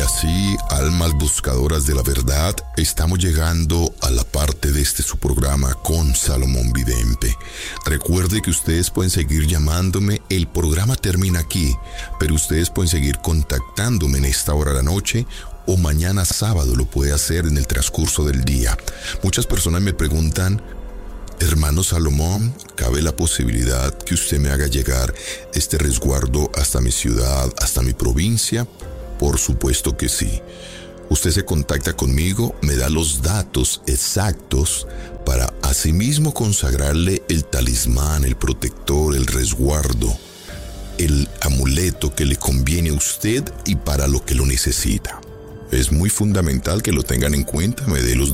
así, almas buscadoras de la verdad, estamos llegando a la parte de su programa con Salomón Vidente. Recuerde que ustedes pueden seguir llamándome, el programa termina aquí, pero ustedes pueden seguir contactándome en esta hora de la noche o mañana sábado lo puede hacer en el transcurso del día. Muchas personas me preguntan, hermano Salomón, ¿cabe la posibilidad que usted me haga llegar este resguardo hasta mi ciudad, hasta mi provincia? Por supuesto que sí. Usted se contacta conmigo, me da los datos exactos para asimismo consagrarle el talismán, el protector, el resguardo, el amuleto que le conviene a usted y para lo que lo necesita. Es muy fundamental que lo tengan en cuenta, me dé los